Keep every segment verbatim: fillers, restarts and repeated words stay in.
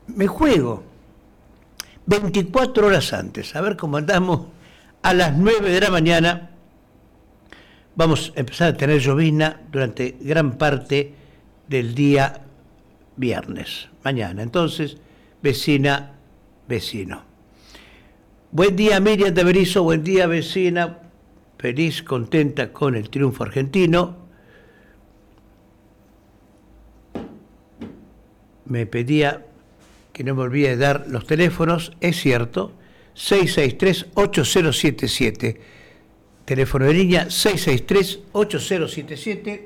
me juego veinticuatro horas antes, a ver cómo andamos. A las nueve de la mañana vamos a empezar a tener llovizna durante gran parte del día viernes, mañana. Entonces, vecina, vecino. Buen día, Miriam de Berizo, buen día, vecina. Feliz, contenta con el triunfo argentino. Me pedía que no me olvide de dar los teléfonos, es cierto, seis seis tres, ocho cero siete siete, teléfono de línea seis seis tres, ocho cero siete siete,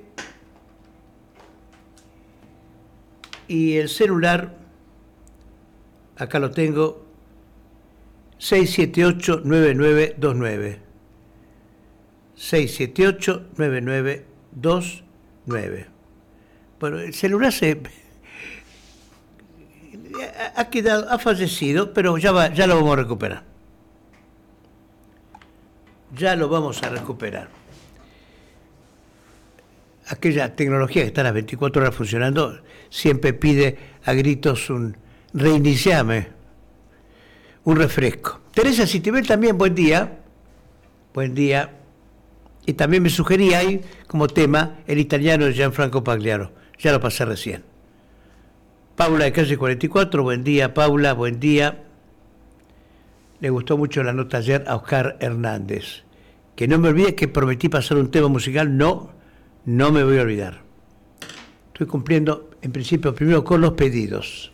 y el celular, acá lo tengo, seis siete ocho, nueve nueve dos nueve, seis siete ocho, nueve nueve dos nueve. Bueno, el celular se... ha quedado, ha fallecido, pero ya va, ya lo vamos a recuperar. Ya lo vamos a recuperar. Aquella tecnología que está las veinticuatro horas funcionando siempre pide a gritos un reiniciame, un refresco. Teresa Citibel también, buen día. Buen día. Y también me sugería ahí como tema el italiano de Gianfranco Pagliaro. Ya lo pasé recién. Paula de calle cuarenta y cuatro, buen día, Paula, buen día. Le gustó mucho la nota ayer a Oscar Hernández. Que no me olvide que prometí pasar un tema musical, no, no me voy a olvidar. Estoy cumpliendo, en principio, primero con los pedidos.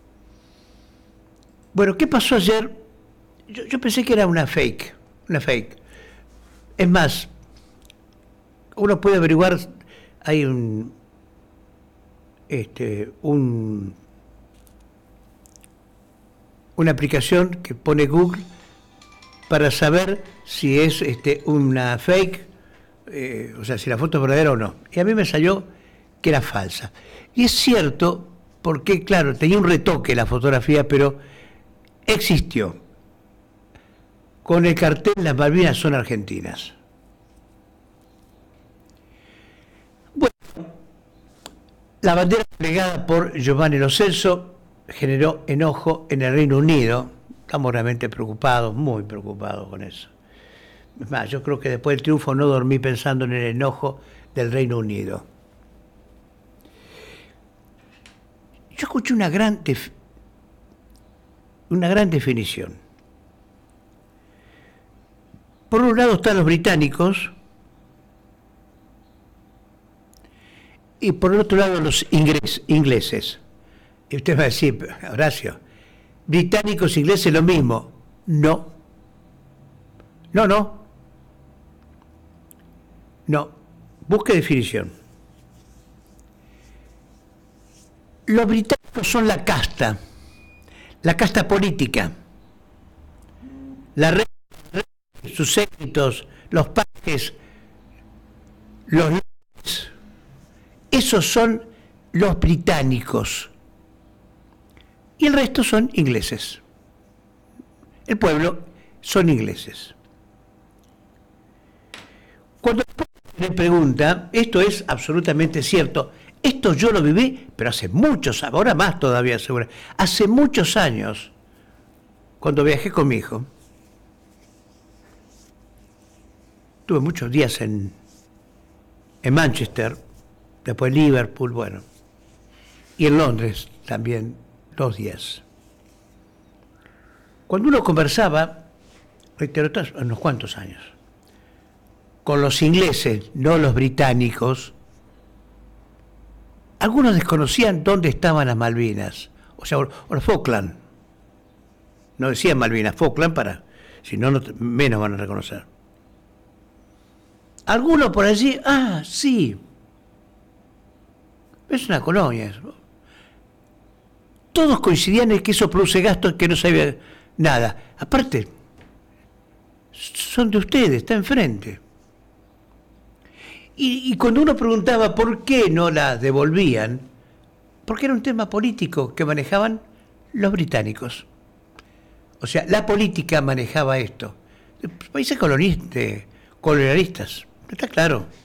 Bueno, ¿qué pasó ayer? Yo, yo pensé que era una fake, una fake. Es más, uno puede averiguar, hay un... Este, un, una aplicación que pone Google para saber si es este, una fake, eh, o sea, si la foto es verdadera o no. Y a mí me salió que era falsa. Y es cierto, porque claro, tenía un retoque la fotografía, pero existió. Con el cartel "Las Malvinas son argentinas". Bueno, la bandera plegada por Giovanni Lo Celso generó enojo en el Reino Unido. Estamos realmente preocupados, muy preocupados con eso. Es más, yo creo que después del triunfo no dormí pensando en el enojo del Reino Unido. Yo escuché una gran, def- una gran definición. Por un lado están los británicos, y por el otro lado los ingles, ingleses. Y usted va a decir, Horacio, británicos, ingleses, lo mismo. No. No, no. No. Busque definición. Los británicos son la casta, la casta política, la reina, sus séquitos, los pajes, los lords. Esos son los británicos. Y el resto son ingleses. El pueblo son ingleses. Cuando le pregunta, esto es absolutamente cierto, esto yo lo viví, pero hace muchos, ahora más todavía seguro, hace muchos años, cuando viajé con mi hijo. Tuve muchos días en, en Manchester, después Liverpool, bueno, y en Londres también dos días. Cuando uno conversaba, reitero, unos cuantos años, con los ingleses, no los británicos, algunos desconocían dónde estaban las Malvinas, o sea, o los Falkland. No decían Malvinas, Falkland para, si no, no menos van a reconocer. Algunos por allí, ah, sí, es una colonia. Todos coincidían en que eso produce gastos que no sabía nada. Aparte, son de ustedes, está enfrente. Y, y cuando uno preguntaba por qué no la devolvían, porque era un tema político que manejaban los británicos. O sea, la política manejaba esto. Países colonialistas, colonialistas, está claro.